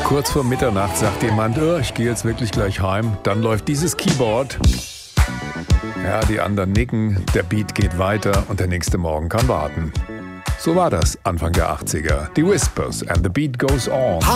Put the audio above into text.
Kurz vor Mitternacht sagt jemand, oh, ich gehe jetzt wirklich gleich heim. Dann läuft dieses Keyboard. Ja, die anderen nicken, der Beat geht weiter und der nächste Morgen kann warten. So war das Anfang der 80er. Die Whispers and the Beat Goes On.